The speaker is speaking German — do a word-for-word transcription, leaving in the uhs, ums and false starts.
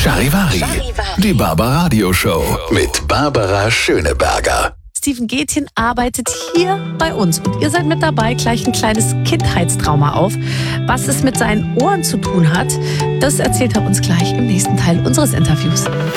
Charivari, die Barbaradio Show mit Barbara Schöneberger. Steven Gätjen arbeitet hier bei uns und ihr seid mit dabei, gleich ein kleines Kindheitstrauma auf. Was es mit seinen Ohren zu tun hat, das erzählt er uns gleich im nächsten Teil unseres Interviews.